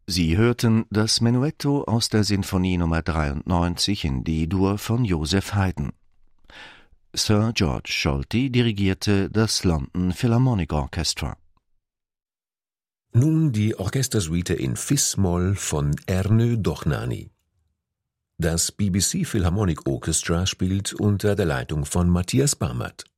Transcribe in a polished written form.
Sie hörten das Menuetto aus der Sinfonie Nr. 93 in D-Dur von Joseph Haydn. Sir George Solti dirigierte das London Philharmonic Orchestra. Nun die Orchestersuite in Fis-Moll von Ernő Dohnányi. Das BBC Philharmonic Orchestra spielt unter der Leitung von Matthias Barmert.